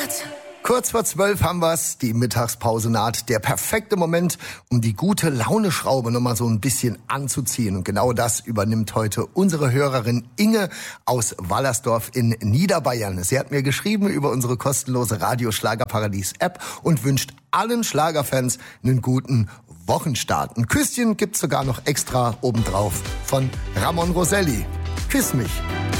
Kurz vor 12 haben wir's, die Mittagspause naht. Der perfekte Moment, um die gute Laune-Schraube noch mal so ein bisschen anzuziehen. Und genau das übernimmt heute unsere Hörerin Inge aus Wallersdorf in Niederbayern. Sie hat mir geschrieben über unsere kostenlose Radio-Schlagerparadies-App und wünscht allen Schlagerfans einen guten Wochenstart. Ein Küsschen gibt's sogar noch extra obendrauf von Ramon Roselli. Küss mich.